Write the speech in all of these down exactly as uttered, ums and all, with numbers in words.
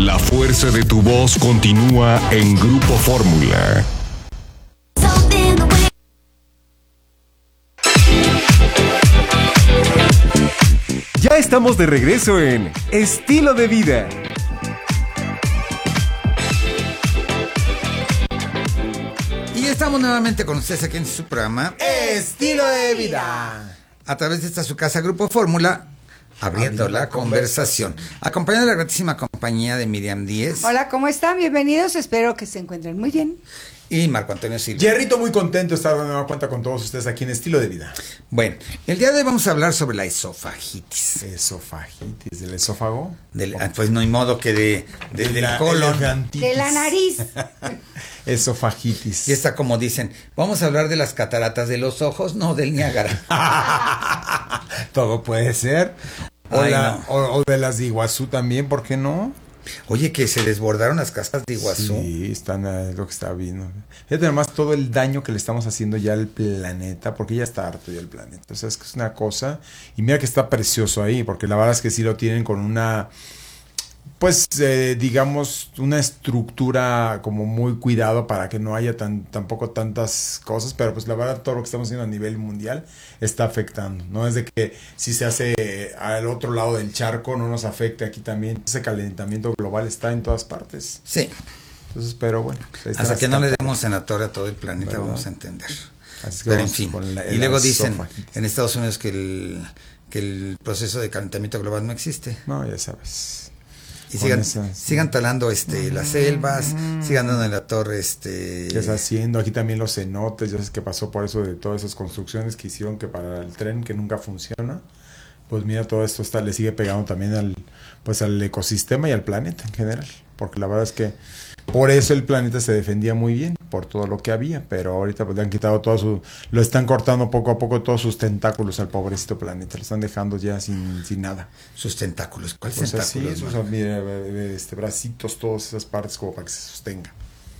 La fuerza de tu voz continúa en Grupo Fórmula. Ya estamos de regreso en Estilo de Vida. Y estamos nuevamente con ustedes aquí en su programa Estilo de Vida, a través de esta su casa Grupo Fórmula, abriendo la conversación, acompañado de la gratísima compañía de Miriam Díez. Hola, ¿cómo están? Bienvenidos, espero que se encuentren muy bien. Y Marco Antonio Silva. Jerrito, muy contento de estar de nueva cuenta con todos ustedes aquí en Estilo de Vida. Bueno, el día de hoy vamos a hablar sobre la esofagitis. Esofagitis, ¿del esófago? Del, pues no hay modo que de, de, de del colon. De la nariz. Esofagitis. Y está como dicen, vamos a hablar de las cataratas de los ojos, no del Niágara. Todo puede ser. O, Ay, la, no. o, o de las de Iguazú también, ¿por qué no? Oye, que se desbordaron las cascadas de Iguazú. Sí, están es lo que está viendo. Fíjate además todo el daño que le estamos haciendo ya al planeta, porque ya está harto ya el planeta. O sea, es que es una cosa. Y mira que está precioso ahí, porque la verdad es que sí lo tienen con una, pues, eh, digamos, una estructura como muy cuidado para que no haya tan tampoco tantas cosas, pero pues la verdad todo lo que estamos haciendo a nivel mundial está afectando. No es de que si se hace al otro lado del charco no nos afecte aquí también. Ese calentamiento global está en todas partes. Sí. Entonces, pero bueno. Hasta que no le demos en la torre a todo el planeta, ¿verdad? Vamos a entender. Así que pero en vamos fin. con la- Y luego la dicen esofagitis. en Estados Unidos que el, que el proceso de calentamiento global no existe. No, ya sabes. Y Con sigan, esas- sigan talando este las selvas, sigan dando en la torre este ¿Qué está haciendo? Aquí también los cenotes, ya sabes que pasó por eso de todas esas construcciones que hicieron que para el tren que nunca funciona. Pues mira, todo esto está, le sigue pegando también al, pues al ecosistema y al planeta en general. Porque la verdad es que por eso el planeta se defendía muy bien, por todo lo que había, pero ahorita pues le han quitado todo su, lo están cortando poco a poco todos sus tentáculos al pobrecito planeta, lo están dejando ya sin, sin nada. sus tentáculos. ¿Cuáles Pues así, tentáculos? esos, Marco? mira, este, bracitos, todas esas partes como para que se sostenga.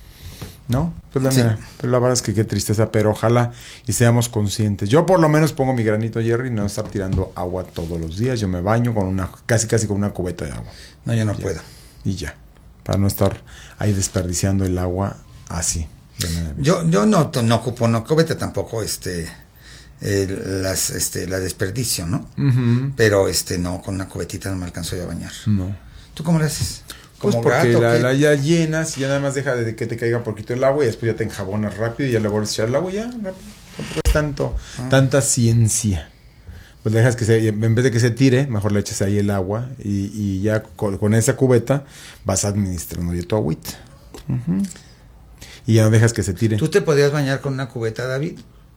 ¿No? Pues la, Sí. mira, pues la verdad es que qué tristeza, pero ojalá y seamos conscientes. Yo por lo menos pongo mi granito, Jerry, no estar tirando agua todos los días. Yo me baño con una, casi casi con una cubeta de agua. No, yo no Ya. puedo. Y ya, para no estar ahí desperdiciando el agua así. de manera- Yo yo no no ocupo no cubeta tampoco este el- las este la desperdicio, ¿no? Ujú. Pero este no, con una cubetita no me alcanzo yo a bañar. No. ¿Tú cómo le haces? Pues ¿Como porque gato? la, ¿Qué? la ya llenas y ya nada más deja de que te caiga poquito el agua y después ya te enjabonas rápido y ya le vuelves a echar el agua y ya, rápido. Tampoco es tanto, Ah. tanta ciencia. Pues dejas que se, en vez de que se tire, mejor le echas ahí el agua y, y ya con, con esa cubeta vas administrando ya tu agüita. Ujú. Y ya no dejas que se tire. ¿Tú te podrías bañar con una cubeta, David?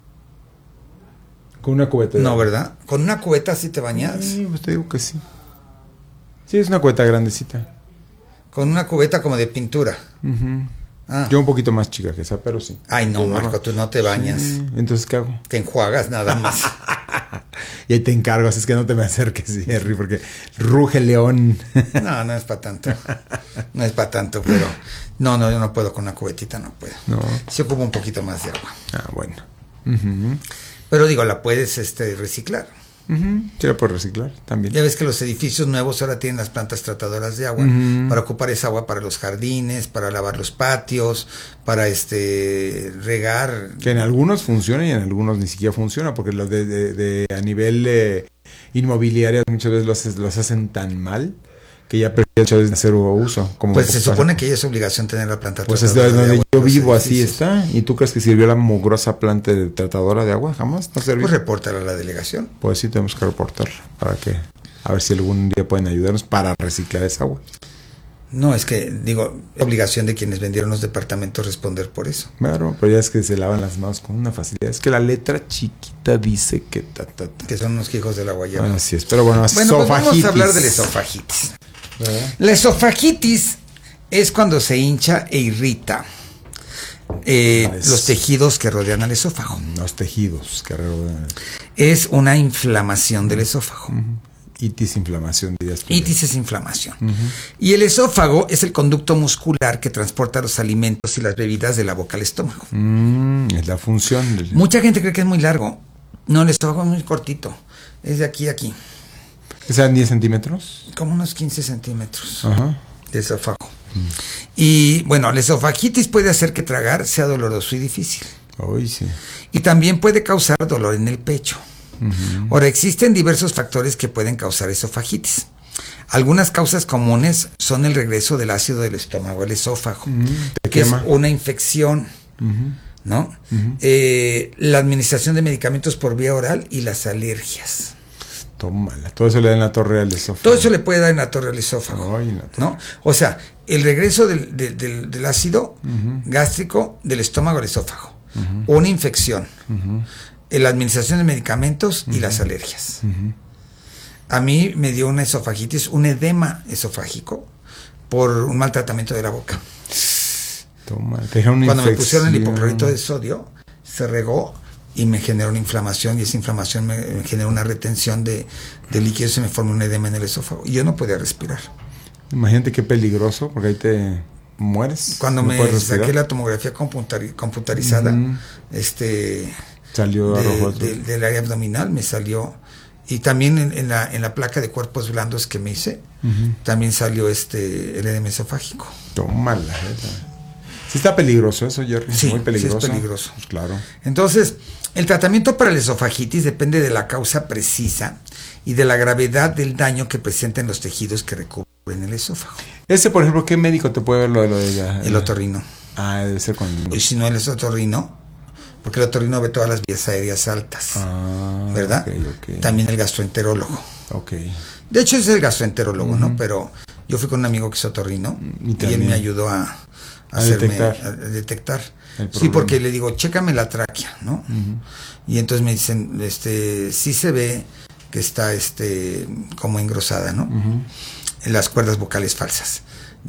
Con una cubeta. de No, agua. ¿verdad? Con una cubeta sí te bañas. Sí, pues te digo que sí. Sí, es una cubeta grandecita. Con una cubeta como de pintura. Ujú. Ah. Yo un poquito más chica que esa, pero sí. Ay, no, Pero Marco, tú no te bañas. Sí, entonces, ¿qué hago? Te enjuagas nada más. Y ahí te encargo, así es que no te me acerques, Jerry, porque ruge el león. No, no es para tanto. No es para tanto, pero no, no, yo no puedo con una cubetita, no puedo. No. Sí ocupo un poquito más de agua. Ah, bueno. Ujú. Pero digo, la puedes este reciclar. Ujú. Sí, la puedes reciclar también. Ya ves que los edificios nuevos ahora tienen las plantas tratadoras de agua Ujú. para ocupar esa agua para los jardines, para lavar los patios, para este regar. Que en algunos funciona y en algunos ni siquiera funciona, porque los de, de, de- a nivel de inmobiliaria muchas veces los, haces- los hacen tan mal que ya prefieren hacer uso. Como Pues se pasa- supone que ya es obligación tener la planta Pues es tratadora de de donde agua yo en los vivo, así edificios. está. ¿Y tú crees que sirvió la mugrosa planta de tratadora de agua? Jamás, no sirvió. Pues repórtala a la delegación. Pues sí, tenemos que reportarla para que, a ver si algún día pueden ayudarnos para reciclar esa agua. No, es que, digo, obligación de quienes vendieron los departamentos responder por eso. Claro, pero ya es que se lavan las manos con una facilidad. Es que la letra chiquita dice que ta, ta, ta. Que son unos hijos de la guayaba. Así es, pero bueno, Bueno, pues vamos esofagitis. a hablar de la esofagitis. ¿Verdad? La esofagitis es cuando se hincha e irrita eh, Es- los tejidos que rodean al esófago. Los tejidos que rodean. Es una inflamación del esófago. Itis, inflamación, dirías tú. Itis es inflamación. Y el esófago es el conducto muscular que transporta los alimentos y las bebidas de la boca al estómago. Mm, es la función. del- Mucha gente cree que es muy largo. No, el esófago es muy cortito. Es de aquí a aquí. ¿Que sean diez centímetros? Como unos quince centímetros. Ajá. del esófago. Mm. Y bueno, la esofagitis puede hacer que tragar sea doloroso y difícil. Uy, sí. Y también puede causar dolor en el pecho. Uh-huh. Ahora, existen diversos factores que pueden causar esofagitis. Algunas causas comunes son el regreso del ácido del estómago al esófago, uh-huh. que es una infección, uh-huh. ¿no? Uh-huh. Eh, la administración de medicamentos por vía oral y las alergias. Tómala. Todo eso le da en la torre al esófago. Todo eso le puede dar en la torre al esófago. Ay, torre. ¿No? O sea, el regreso del, del, del, del ácido uh-huh. gástrico del estómago al esófago. Uh-huh. Una infección. Uh-huh. La administración de medicamentos uh-huh. y las alergias. Uh-huh. A mí me dio una esofagitis, un edema esofágico por un mal tratamiento de la boca. Toma, te una Cuando infección. Me pusieron el hipoclorito de sodio, se regó y me generó una inflamación, y esa inflamación me, me generó una retención de, de líquidos, se me formó un edema en el esófago y yo no podía respirar. Imagínate qué peligroso, porque ahí te mueres. Cuando no me saqué la tomografía computari- computarizada, uh-huh. este salió de, de, del área abdominal me salió, y también en, en la en la placa de cuerpos blandos que me hice, uh-huh. también salió este el edema esofágico. Tómala. Sí está peligroso eso, Jerry. Sí, muy peligroso. Sí es peligroso. Pues claro. Entonces, el tratamiento para la esofagitis depende de la causa precisa y de la gravedad del daño que presenten los tejidos que recubren el esófago. Ese, por ejemplo, ¿qué médico te puede ver lo de lo de ella? El otorrino. Ah, debe ser con... Y si no, él es otorrino, porque el otorrino ve todas las vías aéreas altas. Ah, ¿verdad? Okay, okay. También el gastroenterólogo. Ok. De hecho, es el gastroenterólogo, uh-huh. ¿no? Pero yo fui con un amigo que es otorrino y, y él me ayudó a, a, a hacerme, detectar. A, a detectar. Sí, porque le digo, chécame la tráquea, ¿no? Uh-huh. Y entonces me dicen, este, sí se ve que está, este, como engrosada, ¿no? Uh-huh. En las cuerdas vocales falsas.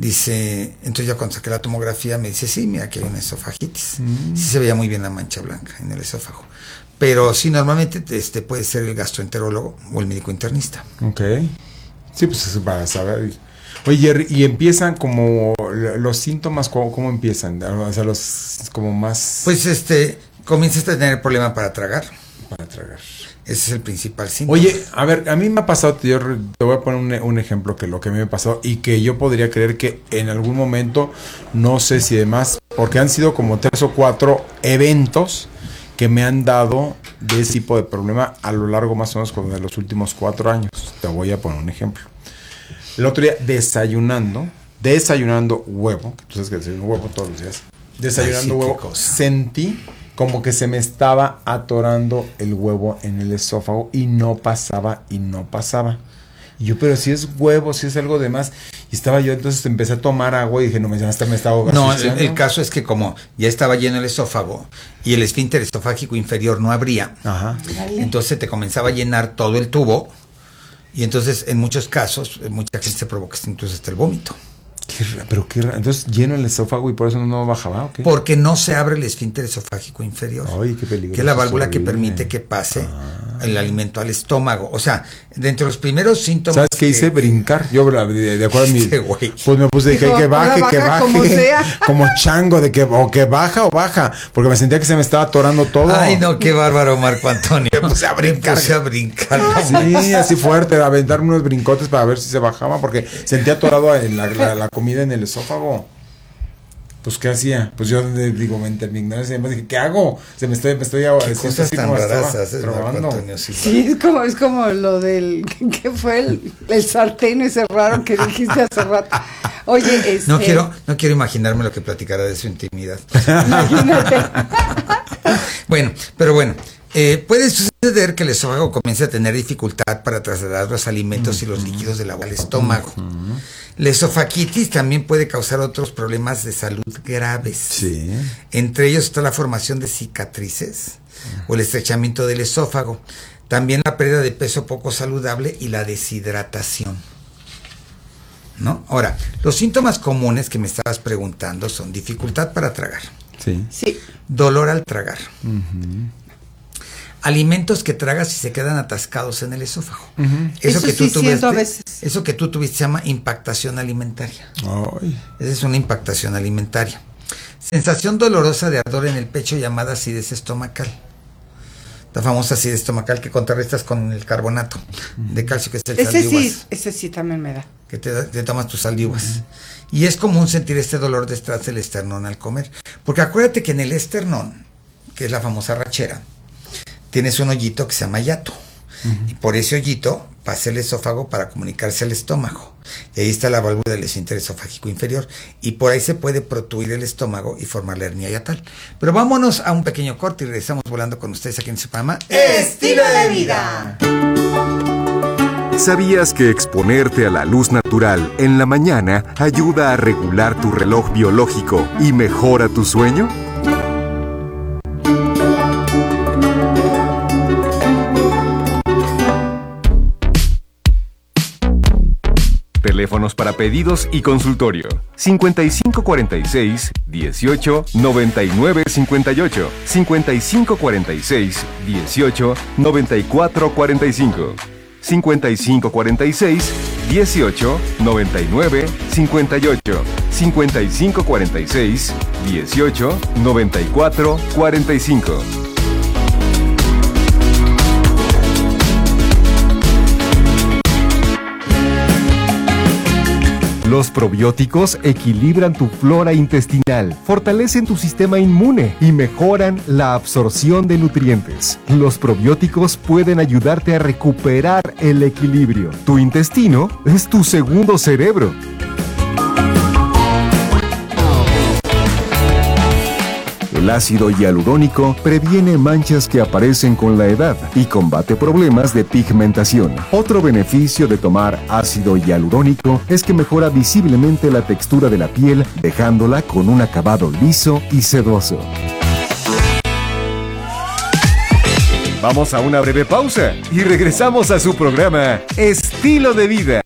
Dice, entonces ya cuando saqué la tomografía me dice, sí, mira que hay una esofagitis. Uh-huh. Sí se veía muy bien la mancha blanca en el esófago. Pero sí, normalmente este puede ser el gastroenterólogo o el médico internista. Ok. Sí, pues es para saber. Oye, Jerry, y empiezan como los síntomas, ¿cómo, cómo empiezan? O sea, los como más... Pues este, comienzas a tener problema para tragar. Para tragar. Ese es el principal síntoma. Oye, a ver, a mí me ha pasado, yo te voy a poner un, un ejemplo que lo que a mí me pasó y que yo podría creer que en algún momento, no sé si demás, porque han sido como tres o cuatro eventos que me han dado de ese tipo de problema a lo largo más o menos como de los últimos cuatro años. Te voy a poner un ejemplo. El otro día, desayunando, desayunando huevo, que tú sabes que desayuno huevo todos los días, desayunando Ay, sí, huevo, sentí como que se me estaba atorando el huevo en el esófago y no pasaba y no pasaba. Y yo, pero si es huevo, si es algo de más. Y estaba yo, entonces empecé a tomar agua y dije, no, me, hasta me estaba ahogando. No, el, el caso es que como ya estaba lleno el esófago y el esfínter esofágico inferior no abría, Ajá. entonces te comenzaba a llenar todo el tubo y entonces en muchos casos, mucha gente se provoca incluso hasta el vómito. Qué raro, pero qué raro. Entonces lleno el esófago y por eso no bajaba, ¿o qué? Porque no se abre el esfínter esofágico inferior. Ay, qué peligroso. Que es la válvula que permite que pase ah. el alimento al estómago. O sea, de entre los primeros síntomas... ¿Sabes qué hice? Que, Brincar. Yo, de, de acuerdo a mi... Güey. Pues me puse, dije, que baje, que baje. Como, sea. como chango, de que o que baja o baja. Porque me sentía que se me estaba atorando todo. Ay, no, qué bárbaro, Marco Antonio. Me puse a brincar. Me puse a brincar. Sí, así fuerte, a aventarme unos brincotes para ver si se bajaba. Porque sentía atorado en la, la, la comida en el esófago. Pues ¿qué hacía? Pues yo digo, me terminé, dije, ¿qué hago? Se me estoy, me estoy ¿Qué cosas tan raras haces, Marco Antonio? Sí, sí, es como, es como lo del, ¿qué fue? El, el sartén ese raro que dijiste hace rato. Oye, este... No quiero, no quiero imaginarme lo que platicará de su intimidad. Imagínate. Bueno, pero bueno, eh, puede suceder que el esófago comience a tener dificultad para trasladar los alimentos uh-huh. y los líquidos de la boca al estómago. Uh-huh. La esofagitis también puede causar otros problemas de salud graves. Sí. Entre ellos está la formación de cicatrices uh-huh. o el estrechamiento del esófago. También la pérdida de peso poco saludable y la deshidratación. ¿No? Ahora, los síntomas comunes que me estabas preguntando son dificultad para tragar. Sí. Sí. Dolor al tragar. Uh-huh. Alimentos que tragas y se quedan atascados en el esófago. Uh-huh. Eso, eso que sí tú tuviste, a veces. Eso que tú tuviste se llama impactación alimentaria. Ay. Esa es una impactación alimentaria. Sensación dolorosa de ardor en el pecho llamada acidez estomacal. la famosa acidez estomacal que contrarrestas con el carbonato de calcio, que es el Ese sal de uvas. sí, ese sí también me da. Que te, te tomas tus sal de uvas. Uh-huh. Y es común sentir este dolor detrás del esternón al comer. Porque acuérdate que en el esternón, que es la famosa rachera, tienes un hoyito que se llama hiato. Uh-huh. Y por ese hoyito pasa el esófago para comunicarse al estómago. Y ahí está la válvula del esfínter esofágico inferior. Y por ahí se puede protruir el estómago y formar la hernia hiatal. Pero vámonos a un pequeño corte y regresamos volando con ustedes aquí en su programa Estilo de Vida. ¿Sabías que exponerte a la luz natural en la mañana ayuda a regular tu reloj biológico y mejora tu sueño? Teléfonos para pedidos y consultorio: cincuenta y cinco cuarenta y seis, dieciocho, noventa y nueve cincuenta y ocho, cincuenta y cinco cuarenta y seis, dieciocho, noventa y cuatro cuarenta y cinco, cincuenta y cinco cuarenta y seis, dieciocho, noventa y nueve cincuenta y ocho, cincuenta y cinco cuarenta y seis, dieciocho, noventa y cuatro cuarenta y cinco. Los probióticos equilibran tu flora intestinal, fortalecen tu sistema inmune y mejoran la absorción de nutrientes. Los probióticos pueden ayudarte a recuperar el equilibrio. Tu intestino es tu segundo cerebro. El ácido hialurónico previene manchas que aparecen con la edad y combate problemas de pigmentación. Otro beneficio de tomar ácido hialurónico es que mejora visiblemente la textura de la piel, dejándola con un acabado liso y sedoso. Vamos a una breve pausa y regresamos a su programa Estilo de Vida.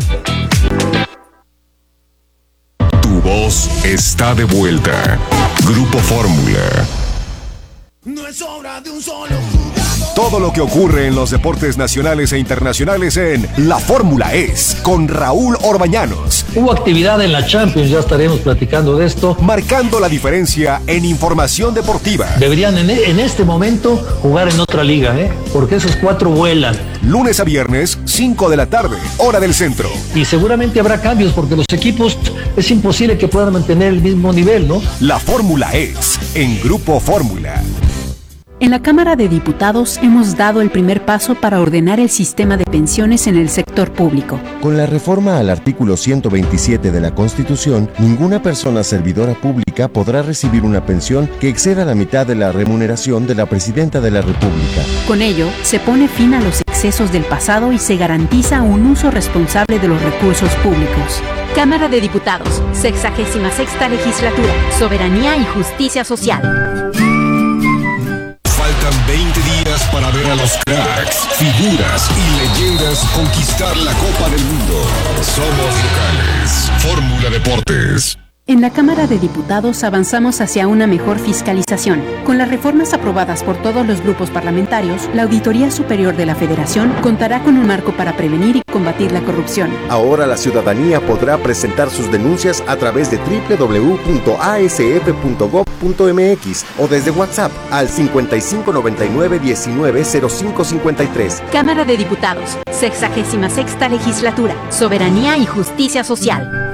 Tu voz está de vuelta. Grupo Fórmula. No es obra de un solo jugador. Todo lo que ocurre en los deportes nacionales e internacionales en La Fórmula es con Raúl Orbañanos. Hubo actividad en la Champions, ya estaremos platicando de esto. Marcando la diferencia en información deportiva. Deberían en, en este momento jugar en otra liga, ¿eh? Porque esos cuatro vuelan. Lunes a viernes, cinco de la tarde, hora del centro. Y seguramente habrá cambios porque los equipos es imposible que puedan mantener el mismo nivel, ¿no? La Fórmula es en Grupo Fórmula. En la Cámara de Diputados hemos dado el primer paso para ordenar el sistema de pensiones en el sector público. Con la reforma al artículo ciento veintisiete de la Constitución, ninguna persona servidora pública podrá recibir una pensión que exceda la mitad de la remuneración de la Presidenta de la República. Con ello, se pone fin a los excesos del pasado y se garantiza un uso responsable de los recursos públicos. Cámara de Diputados, sexagésima sexta legislatura, soberanía y justicia social. Faltan veinte días para ver a los cracks, figuras y leyendas conquistar la Copa del Mundo. Somos locales. Fórmula Deportes. En la Cámara de Diputados avanzamos hacia una mejor fiscalización. Con las reformas aprobadas por todos los grupos parlamentarios, la Auditoría Superior de la Federación contará con un marco para prevenir y combatir la corrupción. Ahora la ciudadanía podrá presentar sus denuncias a través de doble u doble u doble u punto a s f punto gob punto m x o desde WhatsApp al cincuenta y cinco noventa y nueve diecinueve cero cinco cincuenta y tres. Cámara de Diputados, sexagésima sexta legislatura, soberanía y justicia social.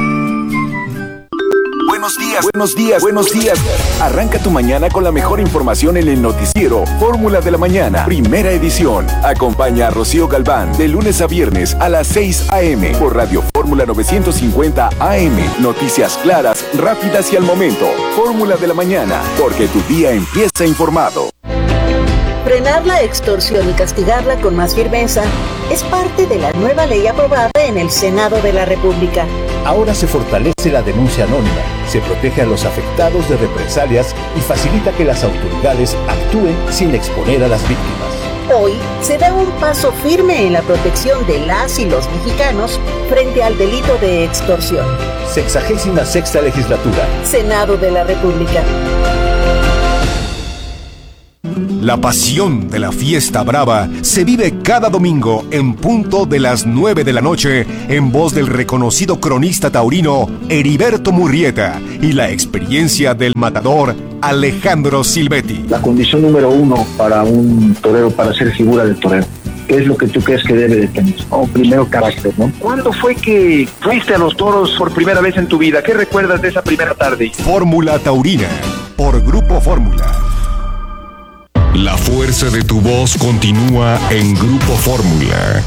Buenos días, buenos días, buenos días. Arranca tu mañana con la mejor información en el noticiero Fórmula de la Mañana, primera edición. Acompaña a Rocío Galván de lunes a viernes a las seis a eme por Radio Fórmula novecientos cincuenta A M. Noticias claras, rápidas y al momento. Fórmula de la Mañana, porque tu día empieza informado. Frenar la extorsión y castigarla con más firmeza es parte de la nueva ley aprobada en el Senado de la República. Ahora se fortalece la denuncia anónima, se protege a los afectados de represalias y facilita que las autoridades actúen sin exponer a las víctimas. Hoy se da un paso firme en la protección de las y los mexicanos frente al delito de extorsión. Sexagésima sexta legislatura. Senado de la República. La pasión de la fiesta brava se vive cada domingo en punto de las nueve de la noche en voz del reconocido cronista taurino Heriberto Murrieta y la experiencia del matador Alejandro Silvetti. La condición número uno para un torero, para ser figura del torero, ¿qué es lo que tú crees que debe de tener? Oh, primero, carácter, ¿no? ¿Cuándo fue que fuiste a los toros por primera vez en tu vida? ¿Qué recuerdas de esa primera tarde? Fórmula Taurina, por Grupo Fórmula. La fuerza de tu voz continúa en Grupo Fórmula.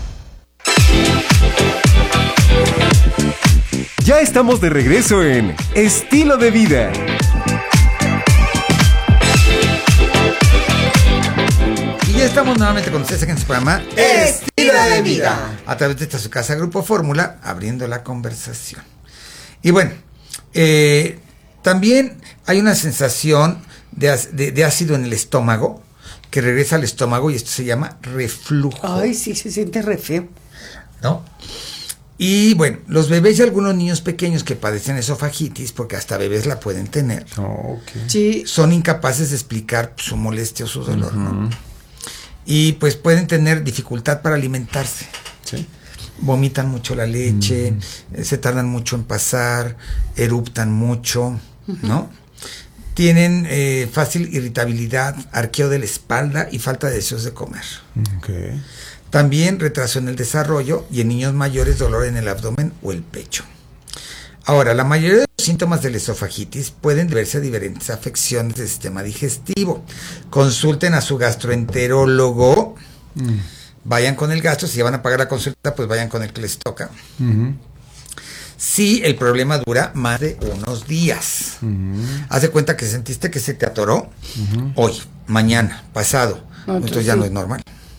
Ya estamos de regreso en Estilo de Vida. Y ya estamos nuevamente con ustedes en su programa Estilo de Vida, a través de esta su casa Grupo Fórmula, abriendo la conversación. Y bueno, eh, también hay una sensación de, de, de ácido en el estómago que regresa al estómago y esto se llama reflujo. Ay, sí, se siente re feo, ¿no? Y bueno, los bebés y algunos niños pequeños que padecen esofagitis, porque hasta bebés la pueden tener, oh, okay. Sí. Son incapaces de explicar su molestia o su dolor, uh-huh. ¿no? Y pues pueden tener dificultad para alimentarse. Sí. Vomitan mucho la leche, uh-huh. eh, se tardan mucho en pasar, eruptan mucho, uh-huh. ¿no? Tienen eh, fácil irritabilidad, arqueo de la espalda y falta de deseos de comer. Okay. También retraso en el desarrollo y en niños mayores dolor en el abdomen o el pecho. Ahora, la mayoría de los síntomas de la esofagitis pueden deberse a diferentes afecciones del sistema digestivo. Consulten a su gastroenterólogo. Mm. Vayan con el gastro. Si van a pagar la consulta, pues vayan con el que les toca. Uh-huh. Si el problema dura más de unos días. Uh-huh. Haz de cuenta que sentiste que se te atoró uh-huh. hoy, mañana, pasado. No, entonces sí. Ya no es normal.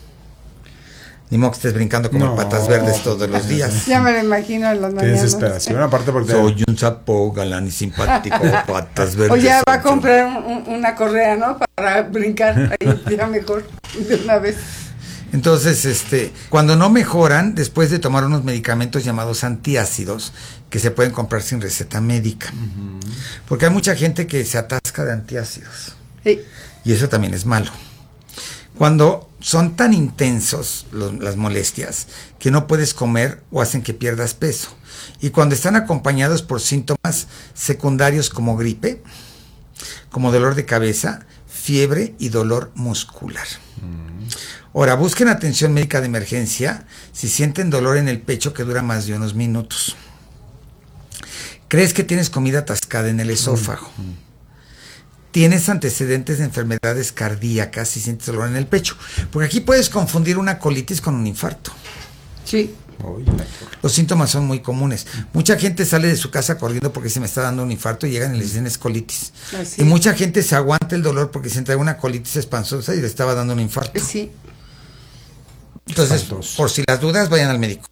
Ni modo que estés brincando como no, patas verdes todos los días. Ya me lo imagino en las mañanas. Qué desesperación, aparte porque... Soy un sapo galán y simpático, patas verdes. O ya va a comprar un, una correa, ¿no? Para brincar ahí ya mejor de una vez. Entonces, este, cuando no mejoran, después de tomar unos medicamentos llamados antiácidos, que se pueden comprar sin receta médica. Uh-huh. Porque hay mucha gente que se atasca de antiácidos. Sí. Y eso también es malo. Cuando son tan intensos los, las molestias que no puedes comer o hacen que pierdas peso. Y cuando están acompañados por síntomas secundarios como gripe, como dolor de cabeza, fiebre y dolor muscular. Mm. Ahora, busquen atención médica de emergencia si sienten dolor en el pecho que dura más de unos minutos. ¿Crees que tienes comida atascada en el esófago? Mm. ¿Tienes antecedentes de enfermedades cardíacas si sientes dolor en el pecho? Porque aquí puedes confundir una colitis con un infarto. Sí. Los síntomas son muy comunes. Mucha gente sale de su casa corriendo porque se me está dando un infarto y llegan y les dicen es colitis. Así. Y mucha gente se aguanta el dolor porque se trae una colitis espantosa y le estaba dando un infarto. Sí. Entonces, Espantoso. Por si las dudas, vayan al médico.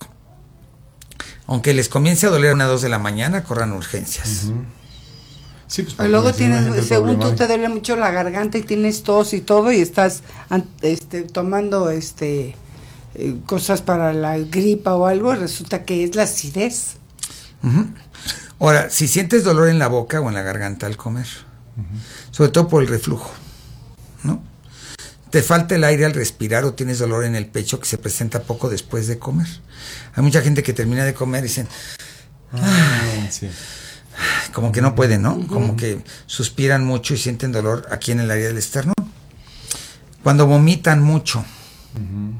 Aunque les comience a doler a una dos de la mañana, corran urgencias. Uh-huh. Sí, pues, luego tienes, según tú te duele mucho la garganta y tienes tos y todo y estás este, tomando este eh, cosas para la gripa o algo, resulta que es la acidez. Uh-huh. Ahora, si sientes dolor en la boca o en la garganta al comer, uh-huh. sobre todo por el reflujo, ¿no? Te falta el aire al respirar o tienes dolor en el pecho que se presenta poco después de comer. Hay mucha gente que termina de comer y dicen, ah, sí. como que no pueden, ¿no? Uh-huh. Como que suspiran mucho y sienten dolor aquí en el área del esternón. Cuando vomitan mucho. Uh-huh.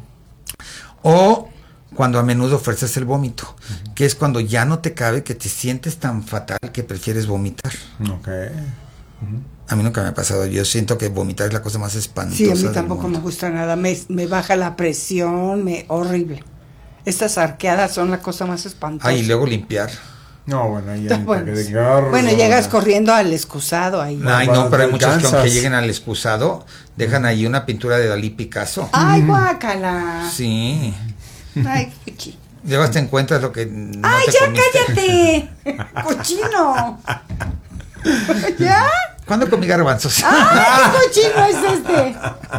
O cuando a menudo fuerzas el vómito, uh-huh. que es cuando ya no te cabe, que te sientes tan fatal que prefieres vomitar. Ok. Uh-huh. A mí nunca me ha pasado. Yo siento que vomitar es la cosa más espantosa. Sí, a mí tampoco me gusta nada. Me, me baja la presión, me horrible. Estas arqueadas son la cosa más espantosa. Ah, y luego limpiar. No, bueno, ahí hay bueno, que llegar, bueno, llegas corriendo al excusado ahí. Ay, no, pero hay muchos que aunque lleguen al excusado, dejan ahí una pintura de Dalí Picasso. Ay, guácala. Sí. Ay, fuchi. Llevas te encuentras lo que no Ay, te ya comiste. Cállate. Cochino. ¿Ya? ¿Cuándo comí garbanzos? ¡Ay, qué cochino es este!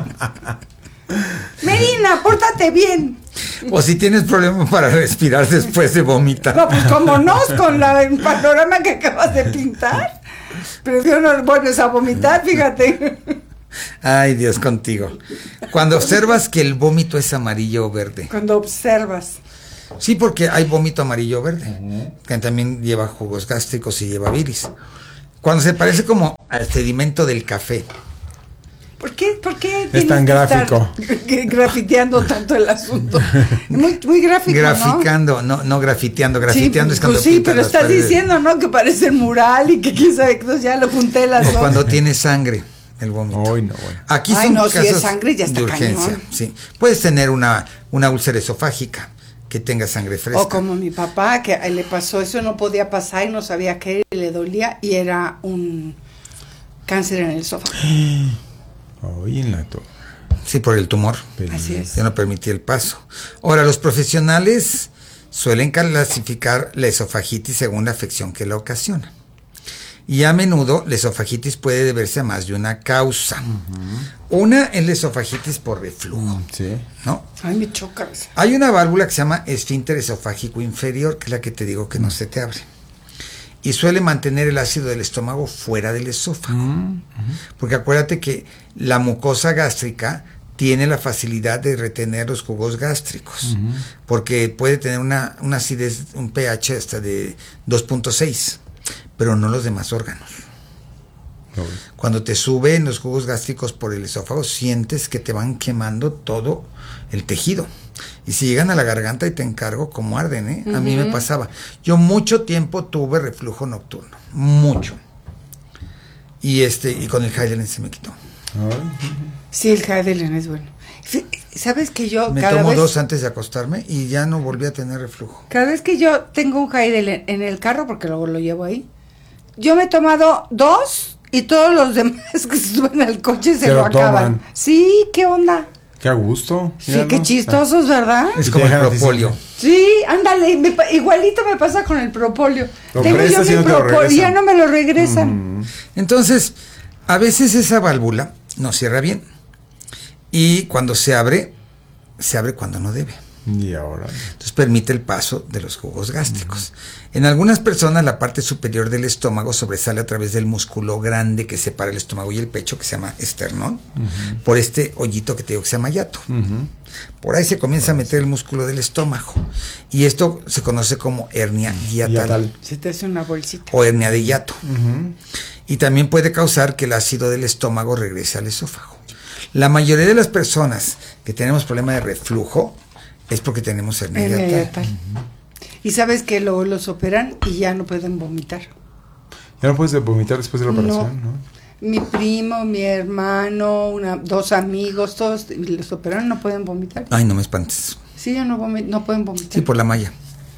Medina, pórtate bien. O si tienes problemas para respirar después de vomitar. No, pues como no, con la, el panorama que acabas de pintar. Prefiero no vuelves a vomitar, fíjate. Ay, Dios contigo. Cuando observas que el vómito es amarillo o verde. Cuando observas. Sí, porque hay vómito amarillo o verde, uh-huh. que también lleva jugos gástricos y lleva bilis. Cuando se parece como al sedimento del café. ¿Por qué, por qué es tan gráfico? Grafiteando tanto el asunto. Muy, muy gráfico, Graficando, ¿no? no, no grafiteando. Grafiteando sí, es cuando pues sí, pero estás paredes. diciendo, ¿no? Que parece el mural y que quién sabe, entonces ya lo junté las O dos. cuando tiene sangre, el vómito. Ay, no, bueno. Aquí Ay, son no, casos si es sangre, ya está de urgencia. cañón. Sí. Puedes tener una, una úlcera esofágica que tenga sangre fresca. O como mi papá, que le pasó eso, no podía pasar y no sabía qué, le dolía y era un cáncer en el esófago. Ay, en la to- Sí, por el tumor. Así es. Ya no permitía el paso. Ahora, los profesionales suelen clasificar la esofagitis según la afección que la ocasiona. Y a menudo la esofagitis puede deberse a más de una causa. Uh-huh. Una es la esofagitis por reflujo. Sí. ¿No? Ay, me choca. Hay una válvula que se llama esfínter esofágico inferior, que es la que te digo que no se te abre. Y suele mantener el ácido del estómago fuera del esófago. Uh-huh. Porque acuérdate que la mucosa gástrica tiene la facilidad de retener los jugos gástricos. Uh-huh. Porque puede tener una, una acidez, un pH hasta de dos punto seis. Pero no los demás órganos. No. Cuando te suben los jugos gástricos por el esófago, sientes que te van quemando todo el tejido. Y si llegan a la garganta y te encargo, como arden, ¿eh? Uh-huh. A mí me pasaba. Yo mucho tiempo tuve reflujo nocturno. Mucho. Y este y con el Heidelin se me quitó. Sí, el Heidelin es bueno. ¿Sabes que yo me cada tomo vez, dos antes de acostarme y ya no volví a tener reflujo? Cada vez que yo tengo un Heidelin en el carro, porque luego lo llevo ahí, yo me he tomado dos y todos los demás que se suben al coche se, se lo, lo acaban. Sí, ¿qué onda? Qué a gusto. Sí, míralo. Qué chistosos, ¿verdad? Es como el propóleo. Sí, ándale, me, igualito me pasa con el propóleo. Lo Tengo yo mi no propóleo y ya no me lo regresan. Mm. Entonces, a veces esa válvula no cierra bien. Y cuando se abre, se abre cuando no debe. Y ahora. Entonces permite el paso de los jugos gástricos. Uh-huh. En algunas personas la parte superior del estómago sobresale a través del músculo grande que separa el estómago y el pecho, que se llama esternón, uh-huh. por este hoyito que te digo que se llama hiato. Uh-huh. Por ahí se comienza a meter el músculo del estómago. Y esto se conoce como hernia hiatal. Se te hace una bolsita. O hernia de hiato. Uh-huh. Y también puede causar que el ácido del estómago regrese al esófago. La mayoría de las personas que tenemos problema de reflujo es porque tenemos hernia hiatal. Uh-huh. Y sabes que luego los operan y ya no pueden vomitar. ¿Ya no puedes vomitar después de la operación? No. ¿no? Mi primo, mi hermano, una, dos amigos, todos los operaron, no pueden vomitar. Ay, no me espantes. Sí, ya no, vom- no pueden vomitar. Sí, por la malla.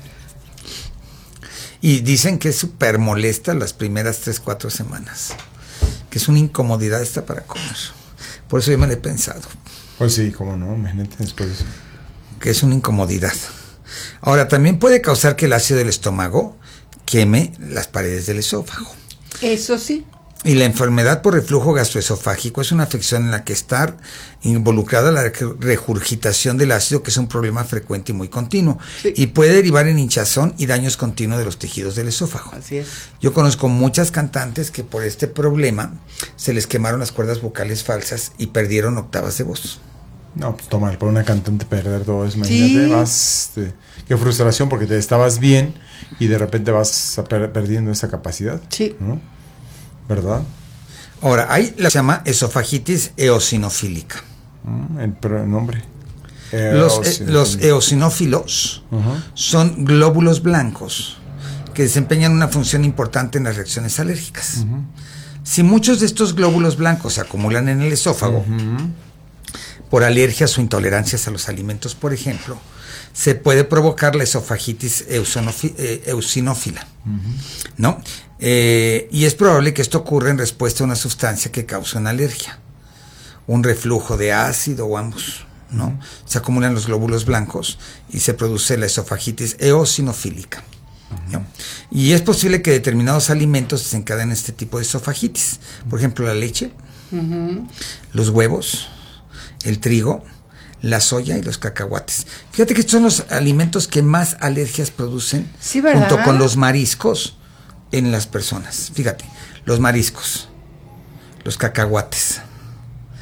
Y dicen que es súper molesta las primeras tres, cuatro semanas. Que es una incomodidad esta para comer. Por eso yo me lo he pensado. Pues sí, cómo no, imagínate después de eso. Que es una incomodidad. Ahora, también puede causar que el ácido del estómago queme las paredes del esófago. Eso sí. Y la enfermedad por reflujo gastroesofágico es una afección en la que está involucrada la regurgitación del ácido, que es un problema frecuente y muy continuo. Sí. Y puede derivar en hinchazón y daños continuos de los tejidos del esófago. Así es. Yo conozco muchas cantantes que por este problema se les quemaron las cuerdas vocales falsas y perdieron octavas de voz. No, pues toma, por una cantante perder todo eso, imagínate, sí. vas, te, qué frustración, porque te estabas bien y de repente vas a per, perdiendo esa capacidad. Sí. ¿No? ¿Verdad? Ahora, hay la que se llama esofagitis eosinofílica. Mm, el, pero el nombre. Los, eh, los eosinófilos uh-huh. son glóbulos blancos que desempeñan una función importante en las reacciones alérgicas. Uh-huh. Si muchos de estos glóbulos blancos se acumulan en el esófago, uh-huh. por alergias o intolerancias a los alimentos, por ejemplo, se puede provocar la esofagitis eh, eosinófila, uh-huh. ¿no? Eh, y es probable que esto ocurra en respuesta a una sustancia que causa una alergia, un reflujo de ácido o ambos, ¿no? Uh-huh. Se acumulan los glóbulos blancos y se produce la esofagitis eosinofílica, uh-huh. ¿no? Y es posible que determinados alimentos desencadenen este tipo de esofagitis, por ejemplo, la leche, uh-huh. los huevos, el trigo, la soya y los cacahuates. Fíjate que estos son los alimentos que más alergias producen, sí, ¿verdad? Junto con los mariscos en las personas. Fíjate, los mariscos, los cacahuates,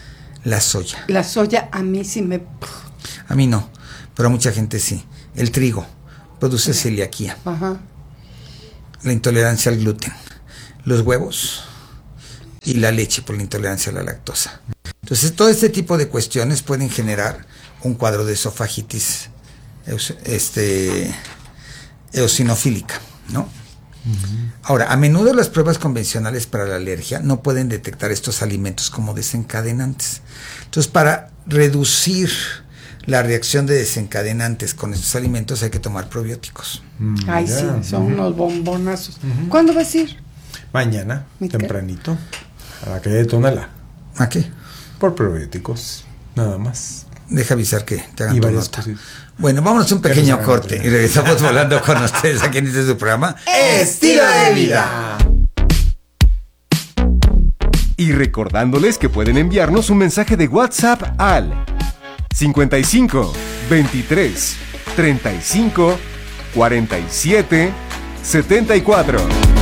La soya. La soya a mí sí me... A mí no, pero a mucha gente sí. El trigo produce celiaquía. Ajá. La intolerancia al gluten. Los huevos y la leche por la intolerancia a la lactosa. Entonces, todo este tipo de cuestiones pueden generar un cuadro de esofagitis este, eosinofílica, ¿no? Uh-huh. Ahora, a menudo las pruebas convencionales para la alergia no pueden detectar estos alimentos como desencadenantes. Entonces, para reducir la reacción de desencadenantes con estos alimentos hay que tomar probióticos. Mm, Ay, yeah. sí, son uh-huh. unos bombonazos. Uh-huh. ¿Cuándo vas a ir? Mañana, tempranito, a la calle de Tonalá. ¿A qué? Por probióticos, nada más. Deja avisar que te hagan y tu varias nota. Cosas. Bueno, vámonos a un pequeño corte y regresamos volando con ustedes aquí en este su programa Estilo de Vida. Y recordándoles que pueden enviarnos un mensaje de WhatsApp al cincuenta y cinco, veintitrés, treinta y cinco, cuarenta y siete, setenta y cuatro.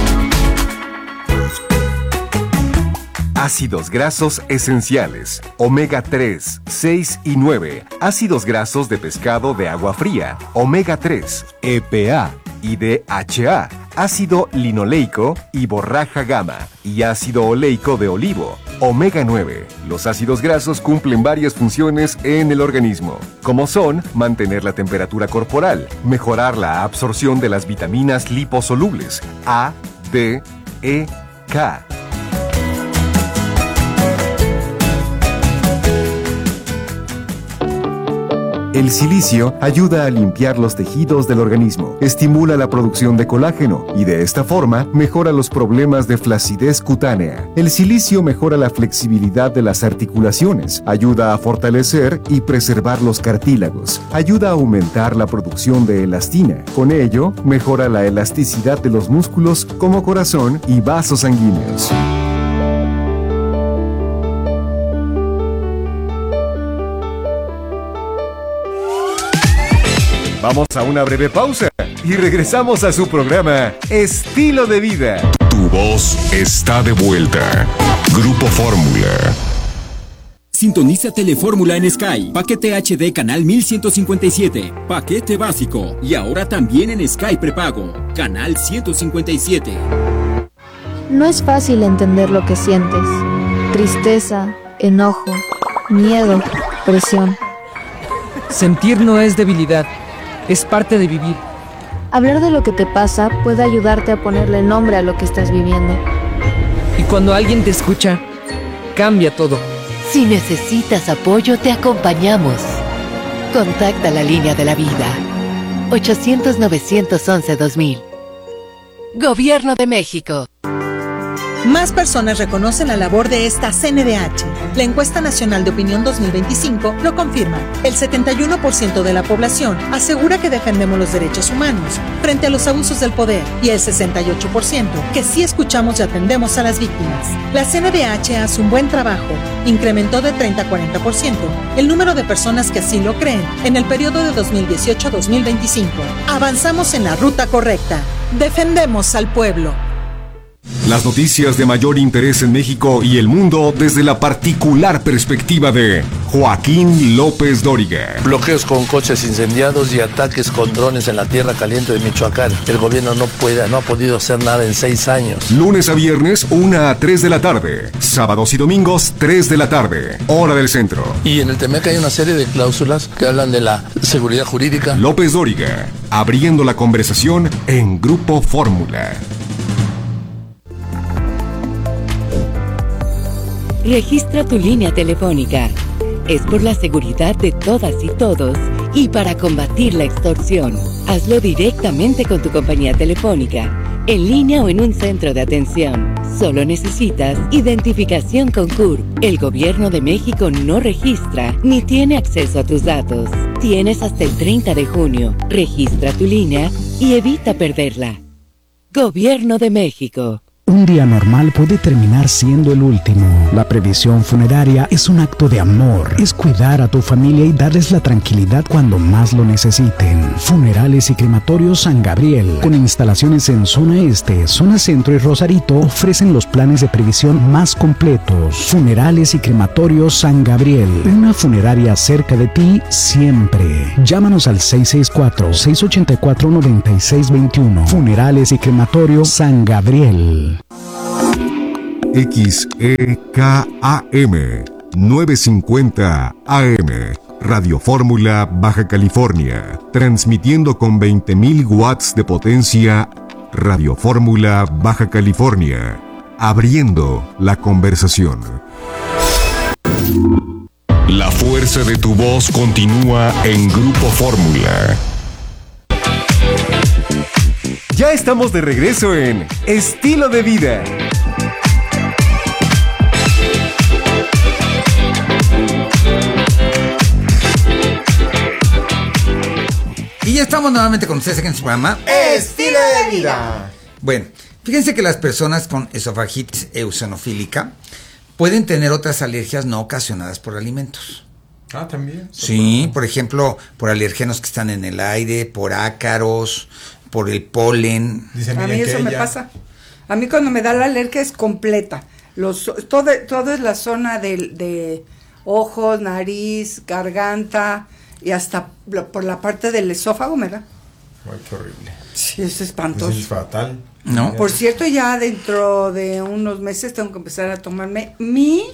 Ácidos grasos esenciales, omega tres, seis y nueve, ácidos grasos de pescado de agua fría, omega tres, E P A y D H A, ácido linoleico y borraja gamma, y ácido oleico de olivo, omega nueve. Los ácidos grasos cumplen varias funciones en el organismo, como son mantener la temperatura corporal, mejorar la absorción de las vitaminas liposolubles A, D, E, K. El silicio ayuda a limpiar los tejidos del organismo, estimula la producción de colágeno y de esta forma mejora los problemas de flacidez cutánea. El silicio mejora la flexibilidad de las articulaciones, ayuda a fortalecer y preservar los cartílagos, ayuda a aumentar la producción de elastina. Con ello, mejora la elasticidad de los músculos como corazón y vasos sanguíneos. Vamos a una breve pausa y regresamos a su programa Estilo de Vida. Tu voz está de vuelta. Grupo Fórmula. Sintoniza Telefórmula en Sky. Paquete H D canal mil ciento cincuenta y siete. Paquete básico. Y ahora también en Sky prepago. Canal ciento cincuenta y siete. No es fácil entender lo que sientes. Tristeza, enojo, miedo, presión. Sentir no es debilidad. Es parte de vivir. Hablar de lo que te pasa puede ayudarte a ponerle nombre a lo que estás viviendo. Y cuando alguien te escucha, cambia todo. Si necesitas apoyo, te acompañamos. Contacta la línea de la vida. ochocientos, novecientos once, dos mil. Gobierno de México. Más personas reconocen la labor de esta C N D H. La encuesta nacional de opinión dos mil veinticinco lo confirma. El setenta y uno por ciento de la población asegura que defendemos los derechos humanos frente a los abusos del poder y el sesenta y ocho por ciento que sí escuchamos y atendemos a las víctimas. La C N D H hace un buen trabajo. Incrementó de treinta a cuarenta por ciento el número de personas que así lo creen en el periodo de dos mil dieciocho a dos mil veinticinco. Avanzamos en la ruta correcta. Defendemos al pueblo. Las noticias de mayor interés en México y el mundo desde la particular perspectiva de Joaquín López Dóriga. Bloqueos con coches incendiados y ataques con drones en la tierra caliente de Michoacán. El gobierno no puede, no ha podido hacer nada en seis años. Lunes a viernes, una a tres de la tarde. Sábados y domingos, tres de la tarde. Hora del centro. Y en el Temec hay una serie de cláusulas que hablan de la seguridad jurídica. López Dóriga, abriendo la conversación en Grupo Fórmula. Registra tu línea telefónica. Es por la seguridad de todas y todos y para combatir la extorsión. Hazlo directamente con tu compañía telefónica, en línea o en un centro de atención. Solo necesitas identificación con C U R P. El Gobierno de México no registra ni tiene acceso a tus datos. Tienes hasta el treinta de junio. Registra tu línea y evita perderla. Gobierno de México. Un día normal puede terminar siendo el último. La previsión funeraria es un acto de amor. Es cuidar a tu familia y darles la tranquilidad cuando más lo necesiten. Funerales y Crematorios San Gabriel, con instalaciones en zona este, zona centro y Rosarito, ofrecen los planes de previsión más completos. Funerales y Crematorios San Gabriel, una funeraria cerca de ti siempre. Llámanos al seis seis cuatro, seis ocho cuatro, nueve seis dos uno. Funerales y Crematorios San Gabriel. X E K A M novecientos cincuenta A M, Radio Fórmula, Baja California, transmitiendo con veinte mil watts de potencia. Radio Fórmula, Baja California, abriendo la conversación. La fuerza de tu voz continúa en Grupo Fórmula. Ya estamos de regreso en Estilo de Vida. Y ya estamos nuevamente con ustedes aquí en su programa Estilo de Vida. Bueno, fíjense que las personas con esofagitis eosinofílica pueden tener otras alergias no ocasionadas por alimentos. Ah, también. Sí, por ejemplo, por alérgenos que están en el aire, por ácaros, por el polen. Dice, a mí eso me pasa. A mí cuando me da la alergia es completa. Los, todo, todo es la zona de, de ojos, nariz, garganta y hasta por la parte del esófago me da. Ay, qué horrible. Sí, es espantoso. Pues es fatal. ¿No? Por cierto, ya dentro de unos meses tengo que empezar a tomarme mi,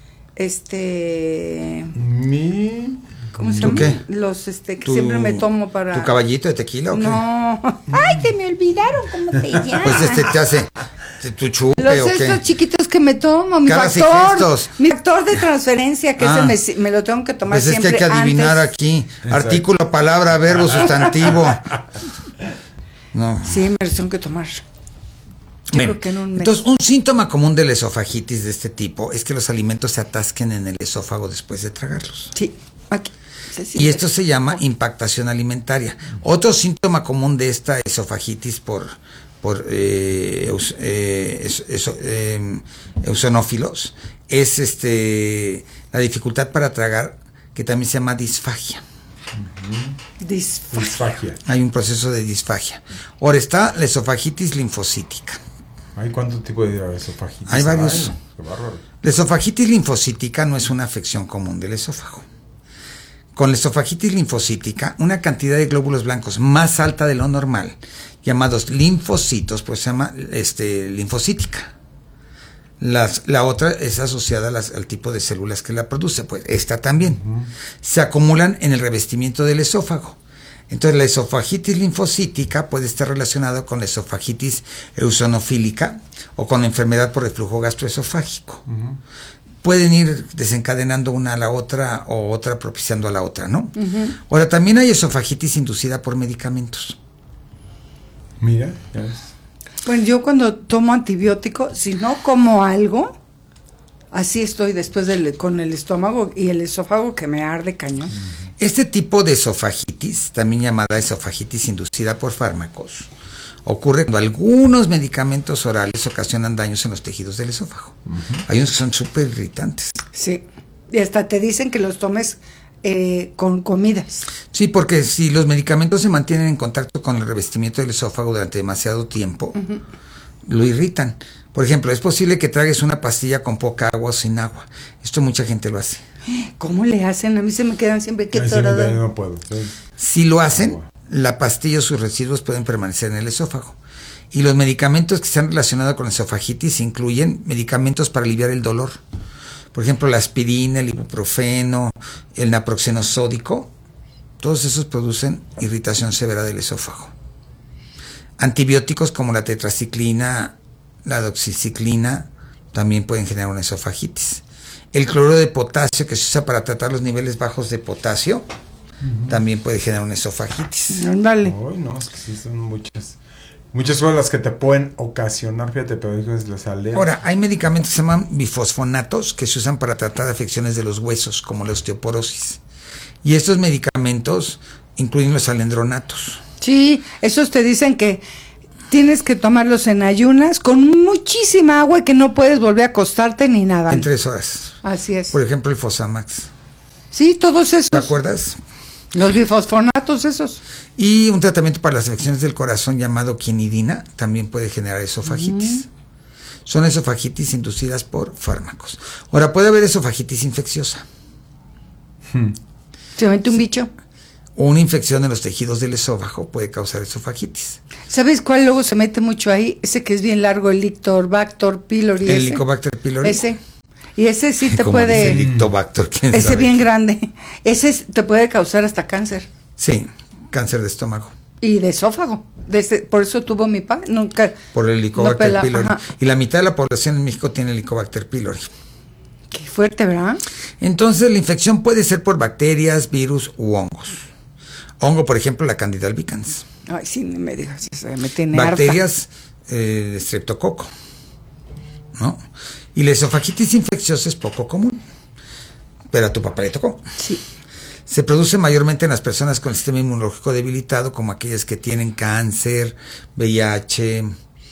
este... Mi... ¿Cómo se ¿Tú llama? qué? Los, este, que ¿Tu, siempre me tomo para... ¿Tu caballito de tequila o qué? No. Ay, te me olvidaron cómo te llamas. Pues este te hace... ¿Tu chupe Los o qué? estos chiquitos que me tomo, mi Caras y factor, gestos. mi factor de transferencia, que Ah. ese me, me lo tengo que tomar Pues es que siempre hay que adivinar antes. aquí. Exacto. Artículo, palabra, verbo, sustantivo. No. Sí, me los tengo que tomar. Yo Bueno, creo que en un mes. entonces, un síntoma común de la esofagitis de este tipo es que los alimentos se atasquen en el esófago después de tragarlos. Sí, aquí. Sí, sí, Y sí. esto se llama impactación alimentaria. Otro síntoma común de esta esofagitis por, por eh, eus, eh, es, eso, eh, eosinófilos es este la dificultad para tragar, que también se llama disfagia. Disfagia. Disfagia. Hay un proceso de disfagia. Ahora está la esofagitis linfocítica. ¿Hay cuánto tipo de esofagitis? Hay varios. Ay, qué bárbaro. La esofagitis linfocítica no es una afección común del esófago. Con la esofagitis linfocítica, una cantidad de glóbulos blancos más alta de lo normal, llamados linfocitos, pues se llama este, linfocítica. Las, la otra es asociada a las, al tipo de células que la produce, pues esta también. Uh-huh. Se acumulan en el revestimiento del esófago. Entonces la esofagitis linfocítica puede estar relacionada con la esofagitis eosinofílica o con la enfermedad por reflujo gastroesofágico. Uh-huh. Pueden ir desencadenando una a la otra o otra propiciando a la otra, ¿no? Uh-huh. Ahora, también hay esofagitis inducida por medicamentos. Mira, ya ves. Bueno, yo cuando tomo antibiótico, si no como algo, así estoy después del, con el estómago y el esófago que me arde cañón. Este tipo de esofagitis, también llamada esofagitis inducida por fármacos, ocurre cuando algunos medicamentos orales ocasionan daños en los tejidos del esófago. Uh-huh. Hay unos que son súper irritantes. Sí, y hasta te dicen que los tomes eh, con comidas. Sí, porque si los medicamentos se mantienen en contacto con el revestimiento del esófago durante demasiado tiempo, uh-huh. lo irritan. Por ejemplo, es posible que tragues una pastilla con poca agua o sin agua. Esto mucha gente lo hace. ¿Cómo le hacen? A mí se me quedan siempre que torada. No puedo. Sí. Si lo hacen, agua. La pastilla o sus residuos pueden permanecer en el esófago. Y los medicamentos que están relacionados con la esofagitis incluyen medicamentos para aliviar el dolor. Por ejemplo, la aspirina, el ibuprofeno, el naproxeno sódico. Todos esos producen irritación severa del esófago. Antibióticos como la tetraciclina, la doxiciclina, también pueden generar una esofagitis. El cloruro de potasio, que se usa para tratar los niveles bajos de potasio, uh-huh. también puede generar una esofagitis. Dale. Ay, no, es que sí son muchas, muchas cosas las que te pueden ocasionar, fíjate, pero es las alergias. Ahora, hay medicamentos que se llaman bifosfonatos, que se usan para tratar afecciones de los huesos, como la osteoporosis. Y estos medicamentos incluyen los alendronatos. Sí, esos te dicen que tienes que tomarlos en ayunas con muchísima agua y que no puedes volver a acostarte ni nada. En tres horas. Así es. Por ejemplo, el Fosamax. Sí, todos esos. ¿Te acuerdas? Los bifosfonatos esos. Y un tratamiento para las afecciones del corazón llamado quinidina también puede generar esofagitis. Mm. Son esofagitis inducidas por fármacos. Ahora, puede haber esofagitis infecciosa. Hmm. ¿Se mete un sí. bicho? Una infección en los tejidos del esófago puede causar esofagitis. ¿Sabes cuál luego se mete mucho ahí? Ese que es bien largo, el Helicobacter pylori. El Helicobacter pylori. Ese. Y ese sí te ¿Cómo puede... dice Helicobacter? ¿Quién ese sabe? Bien grande. Ese te puede causar hasta cáncer. Sí, cáncer de estómago. Y de esófago. Desde, por eso tuvo mi padre. Nunca. Por el Helicobacter no pylori. Ajá. Y la mitad de la población en México tiene Helicobacter pylori. Qué fuerte, ¿verdad? Entonces, la infección puede ser por bacterias, virus u hongos. Hongo, por ejemplo, la Candida albicans. Ay, sí, me digas, se me tiene Bacterias, eh, streptococo, ¿no? Y la esofagitis infecciosa es poco común, pero a tu papá le tocó. Sí. Se produce mayormente en las personas con el sistema inmunológico debilitado, como aquellas que tienen cáncer, V I H,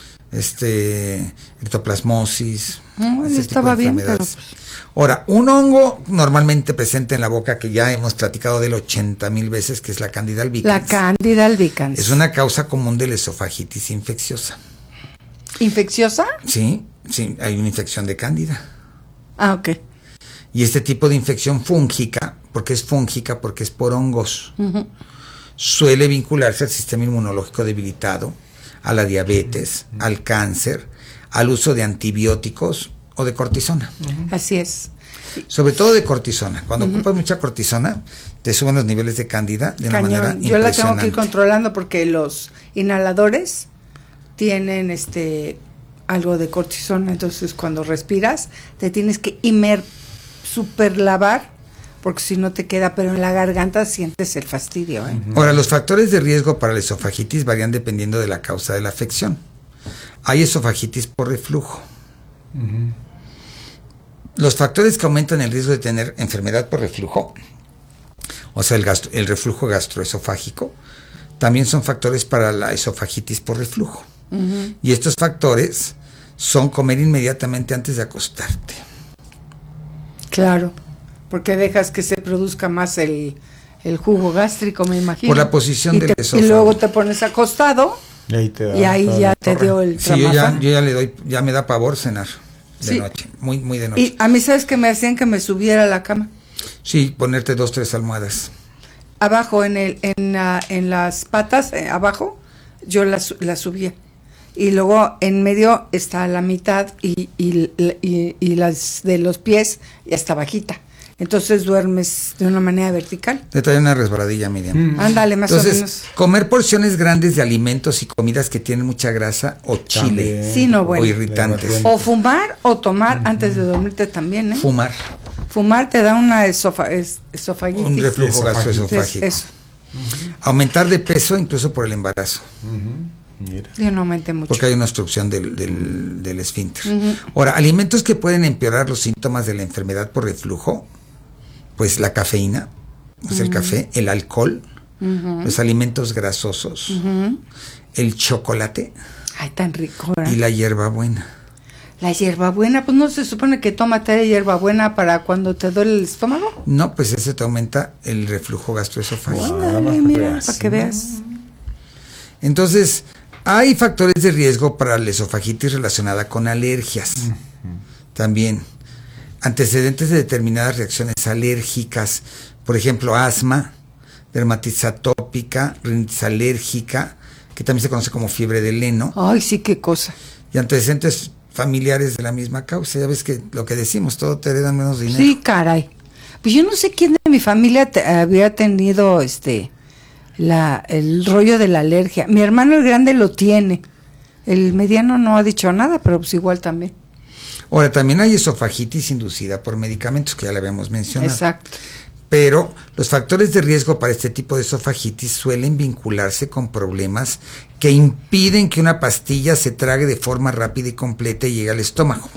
este, ectoplasmosis. No, estaba bien, pero... Ahora, un hongo normalmente presente en la boca, que ya hemos platicado del ochenta mil veces, que es la Candida albicans. La Candida albicans. Es una causa común de la esofagitis infecciosa. ¿Infecciosa? Sí, sí, hay una infección de Cándida. Ah, ok. Y este tipo de infección fúngica, porque es fúngica, porque es por hongos, uh-huh. suele vincularse al sistema inmunológico debilitado, a la diabetes, uh-huh. al cáncer, al uso de antibióticos o de cortisona. Uh-huh. Así es. Sobre todo de cortisona. Cuando uh-huh. ocupas mucha cortisona, te suben los niveles de Cándida de Cañón. una manera Yo la tengo que ir controlando porque los inhaladores tienen este algo de cortisona, entonces cuando respiras te tienes que imer super lavar porque si no te queda, pero en la garganta sientes el fastidio. ¿eh? Ahora, los factores de riesgo para la esofagitis varían dependiendo de la causa de la afección. Hay esofagitis por reflujo. Uh-huh. Los factores que aumentan el riesgo de tener enfermedad por reflujo, o sea, el, gastro, el reflujo gastroesofágico, también son factores para la esofagitis por reflujo. Uh-huh. Y estos factores son comer inmediatamente antes de acostarte. Claro, porque dejas que se produzca más el, el jugo gástrico, me imagino. Por la posición y del te, esófago. Y luego te pones acostado y ahí, te da, y ahí ya te torre. dio el sí, yo ya, yo ya le doy, ya me da pavor cenar de sí. noche, muy, muy de noche. Y a mí, ¿sabes qué me hacían? Que me subiera a la cama. Sí, ponerte dos, tres almohadas. Abajo, en el en, uh, en las patas, eh, abajo, yo las la subía. Y luego en medio está la mitad y, y, y, y las de los pies ya está bajita. Entonces duermes de una manera vertical. Te trae una resbaladilla, Miriam. Mm. Ándale, más Entonces, o menos. Comer porciones grandes de alimentos y comidas que tienen mucha grasa o chile. Sí, no, bueno. O irritantes. O fumar o tomar uh-huh. antes de dormirte también, ¿eh? Fumar. Fumar te da una esofa, es, esofagitis. Un reflujo gastroesofágico. Eso. Uh-huh. Aumentar de peso incluso por el embarazo. Uh-huh. Mira. Yo no aumenté mucho. Porque hay una obstrucción del, del, del esfínter. Uh-huh. Ahora, alimentos que pueden empeorar los síntomas de la enfermedad por reflujo, pues la cafeína, o sea, uh-huh. el café, el alcohol, uh-huh. los alimentos grasosos, uh-huh. el chocolate. Ay, tan rico, ¿verdad? Y la hierbabuena. La hierbabuena, pues no se supone que tómate hierbabuena para cuando te duele el estómago. No, pues ese te aumenta el reflujo gastroesofágico. Ay, mira, para que veas. Entonces, hay factores de riesgo para la esofagitis relacionada con alergias. Uh-huh. También antecedentes de determinadas reacciones alérgicas, por ejemplo, asma, dermatitis atópica, rinitis alérgica, que también se conoce como fiebre de Leno. Ay, sí, qué cosa. Y antecedentes familiares de la misma causa. Ya ves que lo que decimos, todo te heredan menos dinero. Sí, caray. Pues yo no sé quién de mi familia te, había tenido este la el rollo de la alergia. Mi hermano el grande lo tiene. El mediano no ha dicho nada, pero pues igual también. Ahora, también hay esofagitis inducida por medicamentos, que ya le habíamos mencionado. Exacto. Pero los factores de riesgo para este tipo de esofagitis suelen vincularse con problemas que impiden que una pastilla se trague de forma rápida y completa y llegue al estómago.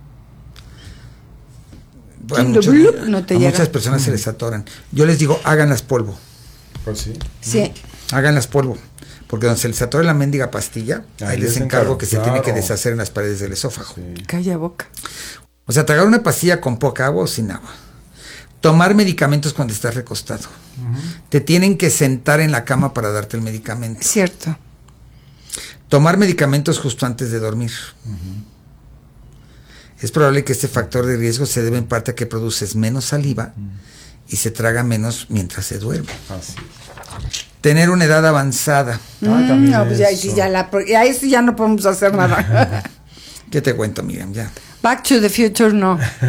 A, muchos, no te a llega. muchas personas uh-huh. se les atoran. Yo les digo, háganlas polvo. Pues sí. Sí. Háganlas polvo. Porque donde se les atore la mendiga pastilla, ahí, ahí les encargo que claro. se tiene que deshacer en las paredes del esófago. Sí. Calla boca. O sea, tragar una pastilla con poca agua o sin agua. Tomar medicamentos cuando estás recostado. Uh-huh. Te tienen que sentar en la cama para darte el medicamento. Cierto. Tomar medicamentos justo antes de dormir. Uh-huh. Es probable que este factor de riesgo se debe en parte a que produces menos saliva uh-huh. y se traga menos mientras se duerme. Así. Tener una edad avanzada. Mm, no, pues ya, ya, la, ya, ya no podemos hacer nada. ¿Qué te cuento, Miriam? Ya. Back to the Future no.